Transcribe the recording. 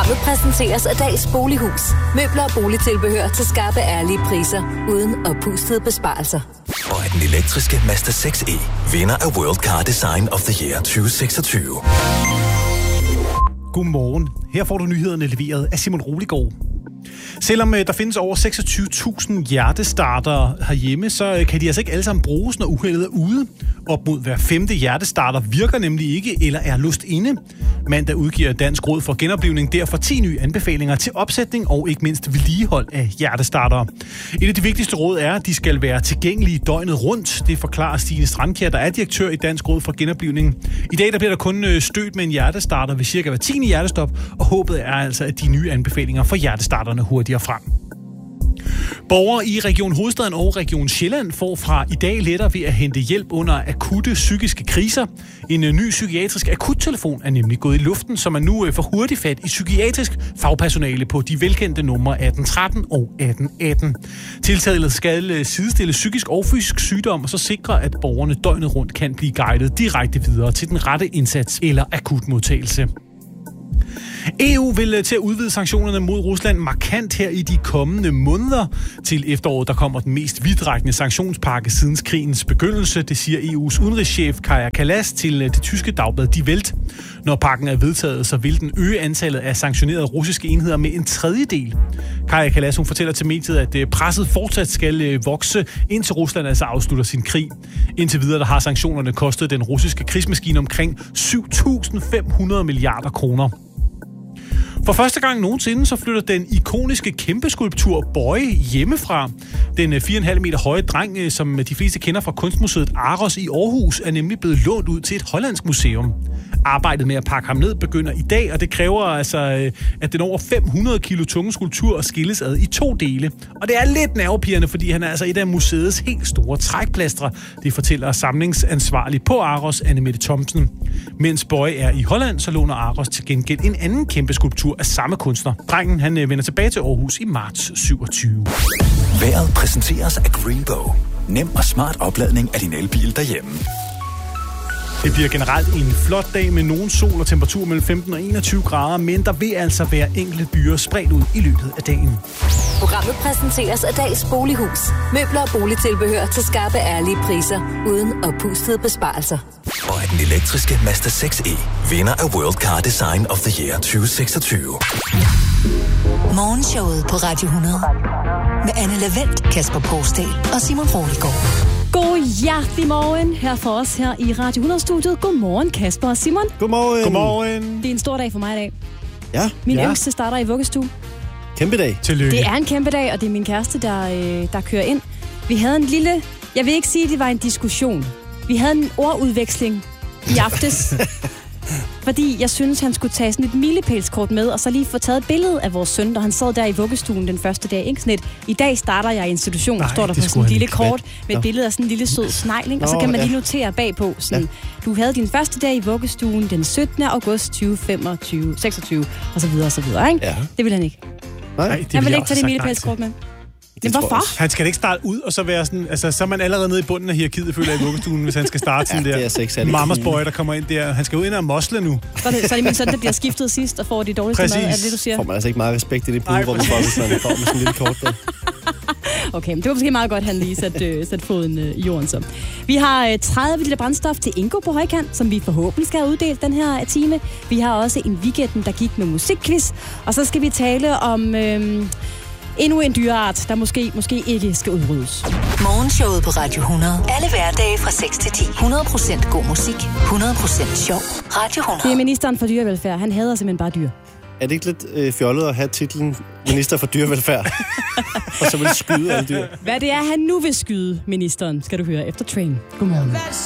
Programmet præsenteres af Dags Bolighus. Møbler og boligtilbehør til skarpe, ærlige priser, uden oppustede besparelser. Og at den elektriske Mazda 6e vinder af World Car Design of the Year 2026. Godmorgen. Her får du nyhederne leveret af Simon Roligård. Selvom der findes over 26.000 hjertestartere herhjemme, så kan de altså ikke alle sammen bruges, når uheldet er ude. Op mod hver 5. hjertestarter virker nemlig ikke eller er låst inde. Mandag udgiver Dansk Råd for Genoplivning derfor 10 nye anbefalinger til opsætning og ikke mindst vedligehold af hjertestartere. Et af de vigtigste råd er, at de skal være tilgængelige døgnet rundt. Det forklarer Stine Strandkjær, der er direktør i Dansk Råd for Genoplivning. I dag der bliver der kun stødt med en hjertestarter ved cirka hver 10. hjertestop, og håbet er altså, at de nye anbefalinger for hjertestarterne hurtigere frem. Borgere i Region Hovedstaden og Region Sjælland får fra i dag lettere ved at hente hjælp under akutte psykiske kriser. En ny psykiatrisk akuttelefon er nemlig gået i luften, så man nu får hurtigt fat i psykiatrisk fagpersonale på de velkendte numre 1813 og 1818. Tiltaget skal sidestille psykisk og fysisk sygdom og så sikre, at borgerne døgnet rundt kan blive guidet direkte videre til den rette indsats eller akutmodtagelse. EU vil til at udvide sanktionerne mod Rusland markant her i de kommende måneder. Til efteråret der kommer den mest vidtrækkende sanktionspakke siden krigens begyndelse. Det siger EU's udenrigschef Kaja Kallas til det tyske dagblad Die Welt. Når pakken er vedtaget, så vil den øge antallet af sanktionerede russiske enheder med 1/3. Kaja Kallas hun fortæller til mediet, at presset fortsat skal vokse, indtil Rusland altså afslutter sin krig. Indtil videre der har sanktionerne kostet den russiske krigsmaskine omkring 7.500 milliarder kroner. For første gang nogensinde så flytter den ikoniske kæmpeskulptur Boy hjemmefra. Den 4,5 meter høje dreng, som de fleste kender fra kunstmuseet Aros i Aarhus, er nemlig blevet lånt ud til et hollandsk museum. Arbejdet med at pakke ham ned begynder i dag, og det kræver altså, at den over 500 kilo tunge skulptur skilles ad i 2 dele. Og det er lidt nervepirrende, fordi han er altså et af museets helt store trækplastre. Det fortæller samlingsansvarlig på Aros, Annemette Thomsen. Mens Boy er i Holland, så låner Aros til gengæld en anden kæmpe skulptur af samme kunstner. Drengen han vender tilbage til Aarhus i marts 27. Vejret præsenteres af Greenbow. Nem og smart opladning af din elbil derhjemme. Det bliver generelt en flot dag med nogen sol og temperatur mellem 15 og 21 grader, men der vil altså være enkelte byer spredt ud i løbet af dagen. Programmet præsenteres af Dags Bolighus. Møbler og boligtilbehør til skarpe, ærlige priser, uden oppustede besparelser. Og at den elektriske Mazda 6e vinder af World Car Design of the Year 2026. Morgenshowet på Radio 100 med Anne Lavendt, Kasper Poulsdal og Simon Roligård. God hjertelig morgen her for os her i Radio 100-studiet. Godmorgen, Kasper og Simon. Godmorgen. Godmorgen. Det er en stor dag for mig i dag. Ja. Min yngste starter i vuggestue. Kæmpe dag. Tillykke. Det er en kæmpe dag, og det er min kæreste, der kører ind. Vi havde en lille... Jeg vil ikke sige, at det var en diskussion. Vi havde en ordudveksling i aftes. Fordi jeg synes, han skulle tage sådan et milepælskort med, og så lige få taget et billede af vores søn, da han sad der i vuggestuen den første dag. Ikke? Sådan et, i dag starter jeg i institution, og står der på sådan et lille kort med et billede af sådan en lille sød snegl, og så kan man lige notere bagpå, sådan, du havde din første dag i vuggestuen den 17. august 2026, og så videre, og så videre. Ikke? Ja. Det vil han ikke. Nej, Han vil ikke tage det milepælskort med. Men hvorfor? Han skal ikke starte ud, og så være sådan... Altså, så er man allerede nede i bunden af hierarkiet, føler jeg, i vuggestuen, hvis han skal starte sådan der. Det er Mamas boy, der kommer ind der. Han skal ud ind og mosle nu. Så er det min søn, der bliver skiftet sidst og får de dårligste mad, er det du siger? Får man altså ikke meget respekt i det puderum, hvis man får med sådan en lille kort der. Okay, men det var måske meget godt, at han lige satte foden i jorden så. Vi har 30 liter brændstof til Ingo på højkant, som vi forhåbentlig skal have uddelt den her time. Vi har også en weekend, der gik med musikquiz. Og så skal vi tale om... endnu en dyreart, der måske ikke skal udryddes. Morgenshowet på Radio 100. Alle hverdage fra 6 til 10. 100% god musik. 100% sjov. Radio 100. Det er ministeren for dyrevelfærd. Han hader simpelthen bare dyr. Er det ikke lidt fjollet at have titlen Minister for dyrevelfærd? Og så vil skyde alle dyr. Hvad det er, han nu vil skyde, ministeren, skal du høre efter Train. Godmorgen.